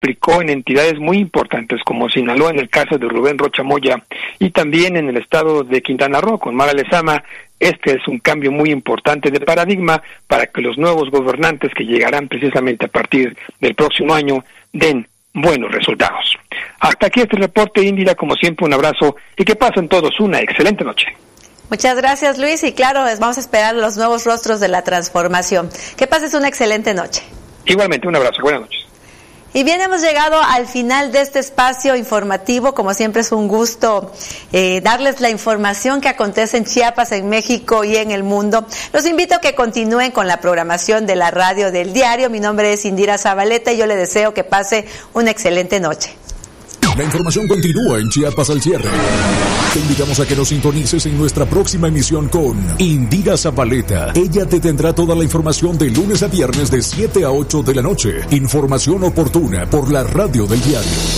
aplicó en entidades muy importantes como Sinaloa en el caso de Rubén Rocha Moya y también en el estado de Quintana Roo con Mara Lezama. Este es un cambio muy importante de paradigma para que los nuevos gobernantes que llegarán precisamente a partir del próximo año den buenos resultados. Hasta aquí este reporte, Indira, como siempre un abrazo y que pasen todos una excelente noche. Muchas gracias, Luis, y claro, vamos a esperar los nuevos rostros de la transformación. Que pases una excelente noche. Igualmente, un abrazo, buenas noches. Y bien, hemos llegado al final de este espacio informativo. Como siempre es un gusto darles la información que acontece en Chiapas, en México y en el mundo. Los invito a que continúen con la programación de la radio del diario. Mi nombre es Indira Zabaleta y yo le deseo que pase una excelente noche. La información continúa en Chiapas al cierre. Te invitamos a que nos sintonices en nuestra próxima emisión con Indira Zabaleta. Ella te tendrá toda la información de lunes a viernes de 7 a 8 de la noche. Información oportuna por la radio del diario.